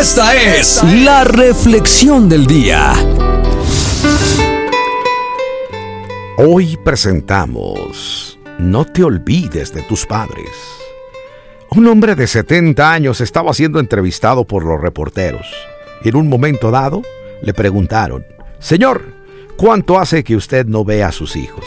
Esta es la reflexión del día. Hoy presentamos No te olvides de tus padres. Un hombre de 70 años estaba siendo entrevistado por los reporteros. Y en un momento dado le preguntaron: Señor, ¿cuánto hace que usted no ve a sus hijos?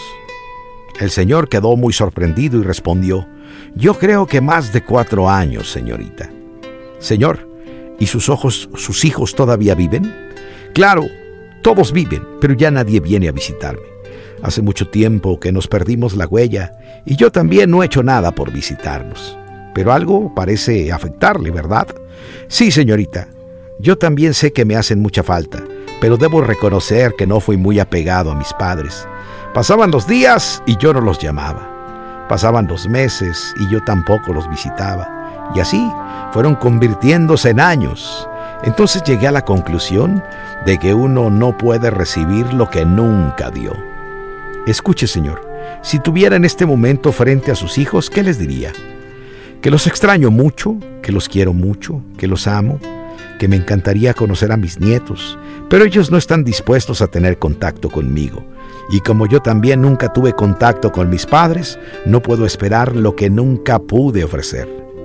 El señor quedó muy sorprendido y respondió: Yo creo que más de 4 años, señorita. Señor, ¿y sus hijos todavía viven? Claro, todos viven, pero ya nadie viene a visitarme. Hace mucho tiempo que nos perdimos la huella y yo también no he hecho nada por visitarnos. Pero algo parece afectarle, ¿verdad? Sí, señorita. Yo también sé que me hacen mucha falta, pero debo reconocer que no fui muy apegado a mis padres. Pasaban los días y yo no los llamaba. Pasaban los meses y yo tampoco los visitaba. Y así fueron convirtiéndose en años. Entonces llegué a la conclusión de que uno no puede recibir lo que nunca dio. Escuche, señor, si tuviera en este momento frente a sus hijos, ¿qué les diría? Que los extraño mucho, que los quiero mucho, que los amo, que me encantaría conocer a mis nietos, pero ellos no están dispuestos a tener contacto conmigo. Y como yo también nunca tuve contacto con mis padres, no puedo esperar lo que nunca pude ofrecer.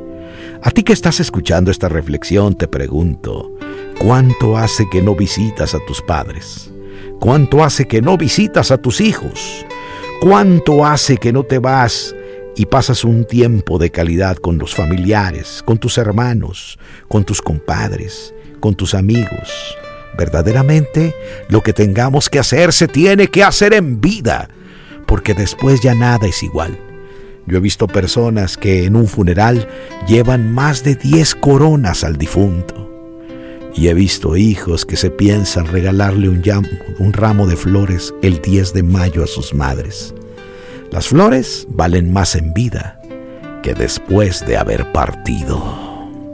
A ti que estás escuchando esta reflexión, te pregunto: ¿cuánto hace que no visitas a tus padres? ¿Cuánto hace que no visitas a tus hijos? ¿Cuánto hace que no te vas y pasas un tiempo de calidad con los familiares, con tus hermanos, con tus compadres, con tus amigos? Verdaderamente, lo que tengamos que hacer se tiene que hacer en vida, porque después ya nada es igual. Yo he visto personas que en un funeral llevan más de 10 coronas al difunto. Y he visto hijos que se piensan regalarle un ramo de flores el 10 de mayo a sus madres. Las flores valen más en vida que después de haber partido.